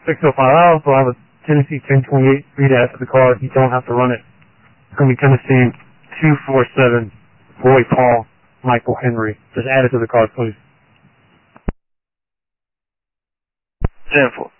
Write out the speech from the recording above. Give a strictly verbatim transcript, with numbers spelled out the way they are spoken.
six oh five. I also have a Tennessee ten twenty-eight read after the card. You don't have to run it. It's going to be Tennessee two four seven, Roy Paul, Michael Henry. Just add it to the card, please. ten four.